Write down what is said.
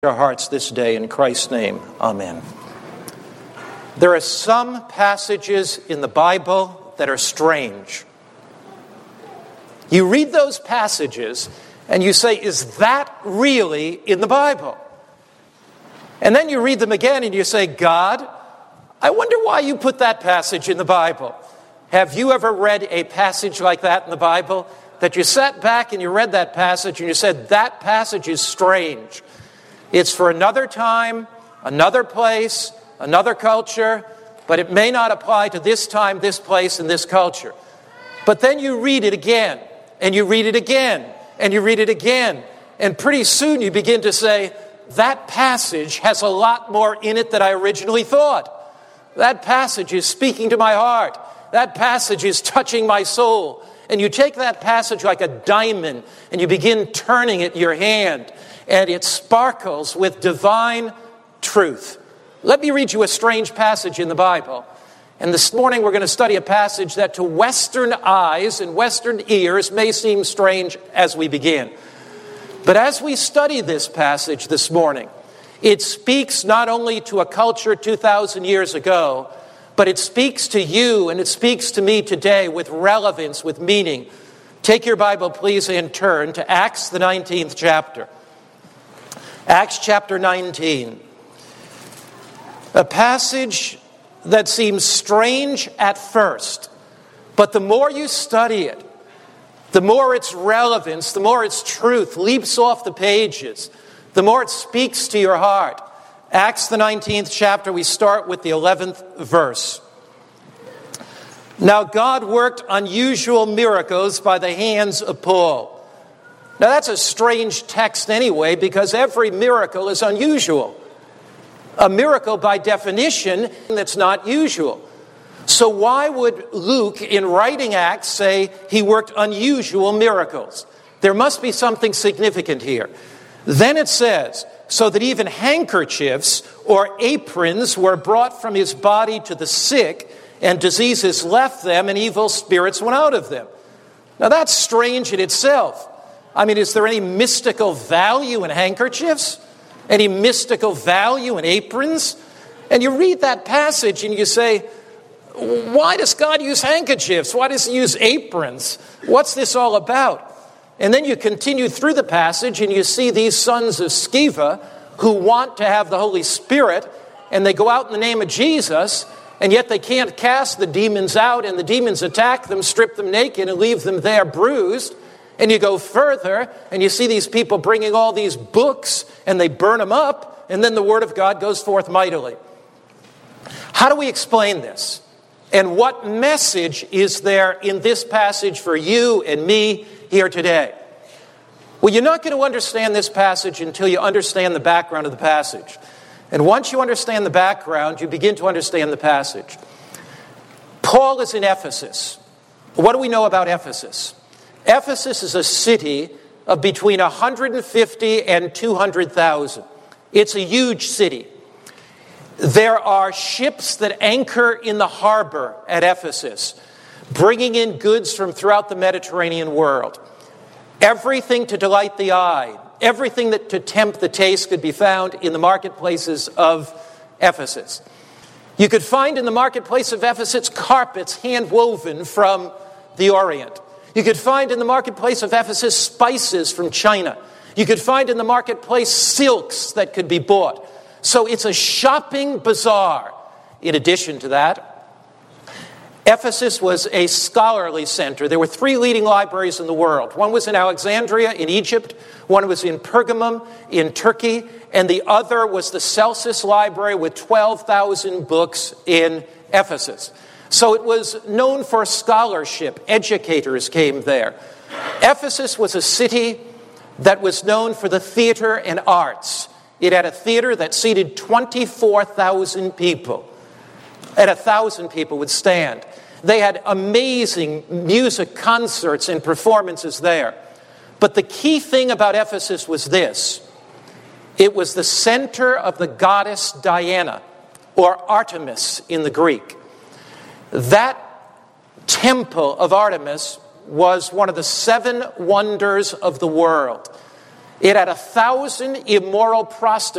Our hearts this day in Christ's name. Amen. There are some passages in the Bible that are strange. You read those passages and you say, is that really in the Bible? And then you read them again and you say, God, I wonder why you put that passage in the Bible. Have you ever read a passage like that in the Bible? That you sat back and you read that passage and you said, that passage is strange. It's for another time, another place, another culture, but it may not apply to this time, this place, and this culture. But then you read it again, and you read it again, and you read it again, and pretty soon you begin to say, that passage has a lot more in it than I originally thought. That passage is speaking to my heart. That passage is touching my soul. And you take that passage like a diamond, and you begin turning it in your hand, and it sparkles with divine truth. Let me read you a strange passage in the Bible. And this morning we're going to study a passage that to Western eyes and Western ears may seem strange as we begin. But as we study this passage this morning, it speaks not only to a culture 2,000 years ago, but it speaks to you and it speaks to me today with relevance, with meaning. Take your Bible, please, and turn to Acts, the 19th chapter. Acts chapter 19. A passage that seems strange at first, but the more you study it, the more its relevance, the more its truth leaps off the pages, the more it speaks to your heart. Acts the 19th chapter, we start with the 11th verse. Now God worked unusual miracles by the hands of Paul. Now that's a strange text anyway, because every miracle is unusual. A miracle by definition, that's not usual. So why would Luke, in writing Acts, say he worked unusual miracles? There must be something significant here. Then it says, so that even handkerchiefs or aprons were brought from his body to the sick, and diseases left them, and evil spirits went out of them. Now that's strange in itself. I mean, is there any mystical value in handkerchiefs? Any mystical value in aprons? And you read that passage and you say, why does God use handkerchiefs? Why does he use aprons? What's this all about? And then you continue through the passage and you see these sons of Sceva who want to have the Holy Spirit, and they go out in the name of Jesus, and yet they can't cast the demons out, and the demons attack them, strip them naked, and leave them there bruised. And you go further, and you see these people bringing all these books, and they burn them up, and then the Word of God goes forth mightily. How do we explain this? And what message is there in this passage for you and me here today? Well, you're not going to understand this passage until you understand the background of the passage. And once you understand the background, you begin to understand the passage. Paul is in Ephesus. What do we know about Ephesus? Ephesus is a city of between 150 and 200,000. It's a huge city. There are ships that anchor in the harbor at Ephesus, bringing in goods from throughout the Mediterranean world. Everything to delight the eye, everything that to tempt the taste could be found in the marketplaces of Ephesus. You could find in the marketplace of Ephesus carpets hand-woven from the Orient. You could find in the marketplace of Ephesus spices from China. You could find in the marketplace silks that could be bought. So it's a shopping bazaar. In addition to that, Ephesus was a scholarly center. There were 3 leading libraries in the world. One was in Alexandria in Egypt, one was in Pergamum in Turkey, and the other was the Celsus Library with 12,000 books in Ephesus. So it was known for scholarship. Educators came there. Ephesus was a city that was known for the theater and arts. It had a theater that seated 24,000 people. And 1,000 people would stand. They had amazing music concerts and performances there. But the key thing about Ephesus was this. It was the center of the goddess Diana, or Artemis in the Greek. That temple of Artemis was one of the 7 wonders of the world. It had 1,000 immoral prostitutes